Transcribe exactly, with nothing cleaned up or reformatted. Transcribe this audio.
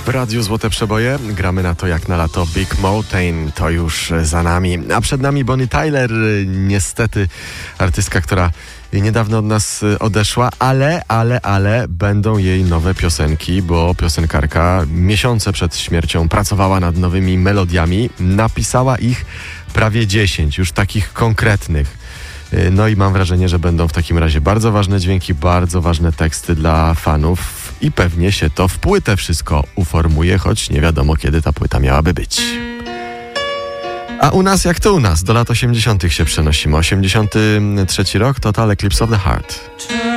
W Radiu Złote Przeboje gramy na to jak na lato. Big Mountain to już za nami. A przed nami Bonnie Tyler, niestety artystka, która niedawno od nas odeszła, ale, ale, ale będą jej nowe piosenki, bo piosenkarka miesiące przed śmiercią pracowała nad nowymi melodiami. Napisała ich prawie dziesięć, już takich konkretnych. No i mam wrażenie, że będą w takim razie bardzo ważne dźwięki, bardzo ważne teksty dla fanów i pewnie się to w płytę wszystko uformuje, choć nie wiadomo, kiedy ta płyta miałaby być. A u nas jak to u nas? Do lat osiemdziesiątych się przenosimy. osiemdziesiąty trzeci rok, Total Eclipse of the Heart.